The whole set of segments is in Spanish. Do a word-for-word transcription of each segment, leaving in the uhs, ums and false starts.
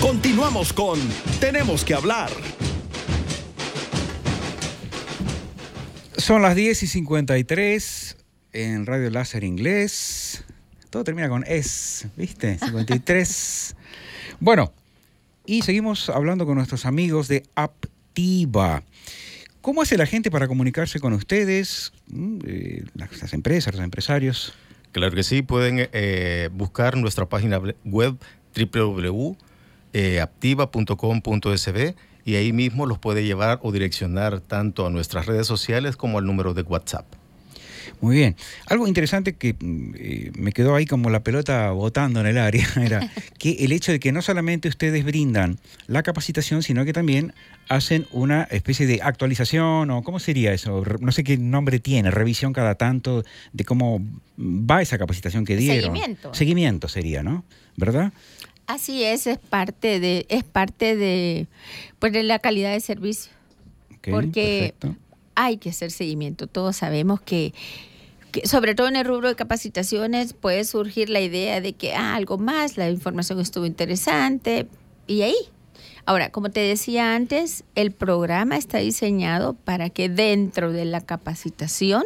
Continuamos con Tenemos que hablar. Son las diez y cincuenta y tres en Radio Láser Inglés. Todo termina con es, ¿viste? cincuenta y tres. Bueno, y seguimos hablando con nuestros amigos de Aptiva. ¿Cómo hace la gente para comunicarse con ustedes, eh, las, las empresas, los empresarios? Claro que sí, pueden eh, buscar nuestra página web doble u doble u doble u punto aptiva punto com punto es be y ahí mismo los puede llevar o direccionar tanto a nuestras redes sociales como al número de WhatsApp. Muy bien. Algo interesante que eh, me quedó ahí como la pelota botando en el área era que el hecho de que no solamente ustedes brindan la capacitación, sino que también hacen una especie de actualización, o ¿cómo sería eso? No sé qué nombre tiene, revisión cada tanto de cómo va esa capacitación que dieron. Seguimiento. Seguimiento sería, ¿no? ¿Verdad? Así es, es parte de, es parte de, pues, de la calidad de servicio. Okay, porque perfecto. Hay que hacer seguimiento. Todos sabemos que, que, sobre todo en el rubro de capacitaciones, puede surgir la idea de que ah, algo más, la información estuvo interesante, y ahí. Ahora, como te decía antes, el programa está diseñado para que dentro de la capacitación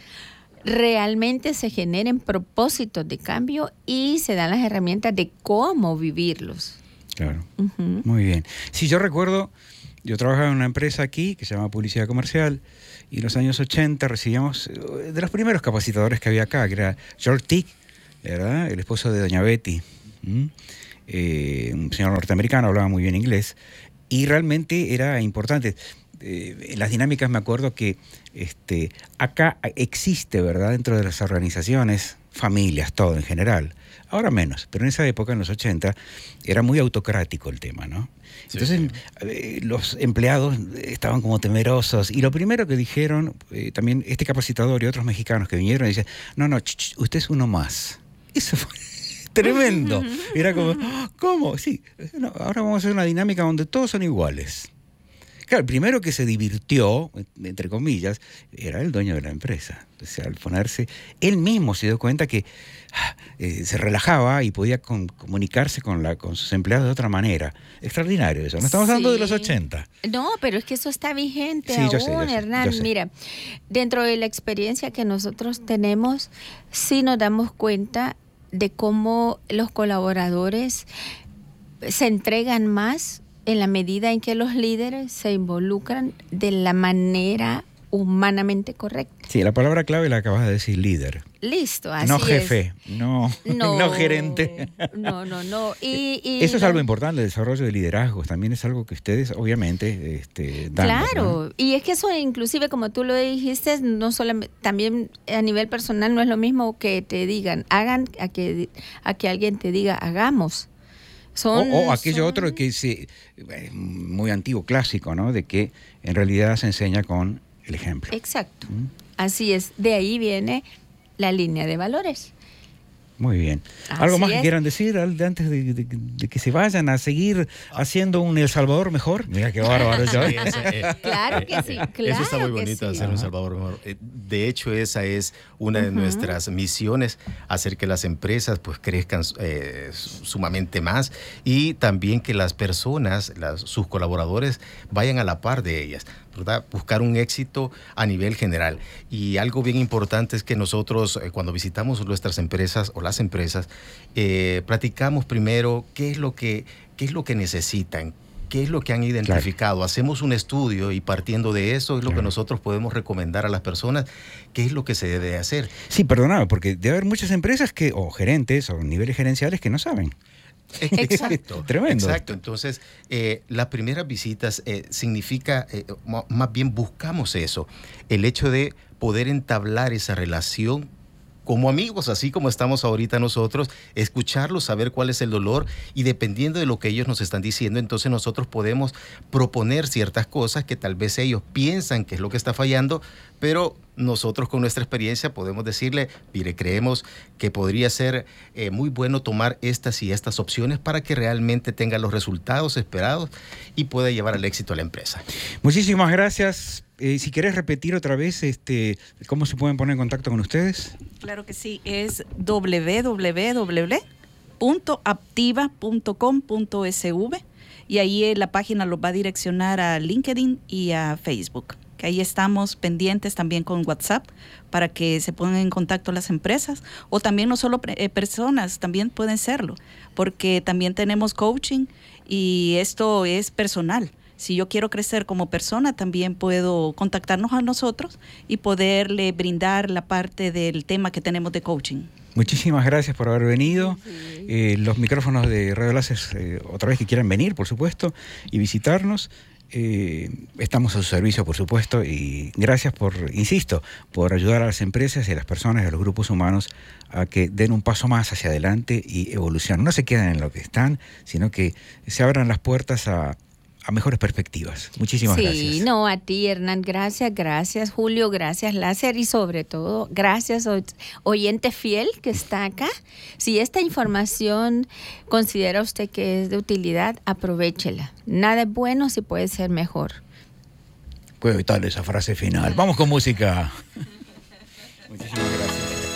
realmente se generen propósitos de cambio y se dan las herramientas de cómo vivirlos. Claro, Uh-huh. muy bien. Sí, yo recuerdo, yo trabajaba en una empresa aquí que se llama Publicidad Comercial y en los años ochenta recibíamos de los primeros capacitadores que había acá, que era George Tick, ¿verdad? El esposo de doña Betty, ¿Mm? eh, un señor norteamericano, hablaba muy bien inglés y realmente era importante. Eh, en las dinámicas me acuerdo que este, acá existe, ¿verdad? Dentro de las organizaciones, familias, todo en general. Ahora menos, pero en esa época, en los ochenta, era muy autocrático el tema, ¿no? Sí, Entonces, sí. eh, los empleados estaban como temerosos. Y lo primero que dijeron, eh, también este capacitador y otros mexicanos que vinieron, dicen, no, no, ch, ch, usted es uno más. Eso fue tremendo. Era como, ¿cómo? Sí, no, ahora vamos a hacer una dinámica donde todos son iguales. Claro, el primero que se divirtió, entre comillas, era el dueño de la empresa. O sea, al ponerse, él mismo se dio cuenta que eh, se relajaba y podía con, comunicarse con, la, con sus empleados de otra manera. Extraordinario eso. No estamos Sí. hablando de los ochenta. No, pero es que eso está vigente Sí, aún, yo sé, yo sé, Hernán. yo sé. Mira, dentro de la experiencia que nosotros tenemos, sí nos damos cuenta de cómo los colaboradores se entregan más en la medida en que los líderes se involucran de la manera humanamente correcta. Sí, la palabra clave la acabas de decir, líder. Listo, así no es. jefe, no, no, no gerente. No, no, no. Y, y Eso es la- algo importante, el desarrollo de liderazgos. También es algo que ustedes, obviamente, este, dan. Claro, ¿no? y es que eso inclusive, como tú lo dijiste, no solamente, también a nivel personal no es lo mismo que te digan, hagan, a que, a que alguien te diga, hagamos. Son, o, o aquello son- otro que es eh, muy antiguo, clásico, ¿no? De que en realidad se enseña con el ejemplo. Exacto, ¿Mm? así es. De ahí viene la línea de valores. Muy bien. Así ¿Algo más que es. quieran decir al- de antes de, de- de que se vayan a seguir haciendo un El Salvador mejor? Mira qué bárbaro yo. Sí, ese, eh, Claro que sí, Eso está claro muy que bonito, sí. hacer un Salvador mejor. Eh, De hecho, esa es una de Ujú. nuestras misiones, hacer que las empresas pues crezcan eh, sumamente más y también que las personas, las, sus colaboradores, vayan a la par de ellas, ¿verdad? Buscar un éxito a nivel general. Y algo bien importante es que nosotros, eh, cuando visitamos nuestras empresas o las empresas, eh, platicamos primero qué es lo que, qué es lo que necesitan, qué es lo que han identificado. Claro. Hacemos un estudio y partiendo de eso es lo claro. que nosotros podemos recomendar a las personas, qué es lo que se debe hacer. Sí, perdóname, porque debe haber muchas empresas que, o gerentes o niveles gerenciales que no saben. Exacto. Tremendo. Exacto. Entonces, eh, las primeras visitas eh, significa, eh, más bien buscamos eso, el hecho de poder entablar esa relación como amigos, así como estamos ahorita nosotros, escucharlos, saber cuál es el dolor y dependiendo de lo que ellos nos están diciendo, entonces nosotros podemos proponer ciertas cosas que tal vez ellos piensan que es lo que está fallando, pero nosotros con nuestra experiencia podemos decirle, mire, creemos que podría ser eh, muy bueno tomar estas y estas opciones para que realmente tenga los resultados esperados y pueda llevar al éxito a la empresa. Muchísimas gracias. Eh, si querés repetir otra vez, este, ¿cómo se pueden poner en contacto con ustedes? Claro que sí, es doble u doble u doble u punto aptiva punto com punto es be. y ahí eh, la página los va a direccionar a LinkedIn y a Facebook. Que ahí estamos pendientes también con WhatsApp para que se pongan en contacto las empresas, o también no solo eh, personas, también pueden serlo, porque también tenemos coaching y esto es personal. Si yo quiero crecer como persona, también puedo contactarnos a nosotros y poderle brindar la parte del tema que tenemos de coaching. Muchísimas gracias por haber venido. Sí. Eh, los micrófonos de Radio Láser, eh, otra vez que quieran venir, por supuesto, y visitarnos. Eh, estamos a su servicio, por supuesto, y gracias por, insisto, por ayudar a las empresas y a las personas y a los grupos humanos a que den un paso más hacia adelante y evolucionen. No se queden en lo que están, sino que se abran las puertas a, a mejores perspectivas. Muchísimas sí, gracias. Sí, no, a ti, Hernán, gracias, gracias, Julio, gracias, Láser, y sobre todo, gracias, oyente fiel que está acá. Si esta información considera usted que es de utilidad, aprovéchela. Nada es bueno si puede ser mejor. Puedo evitar esa frase final. Vamos con música.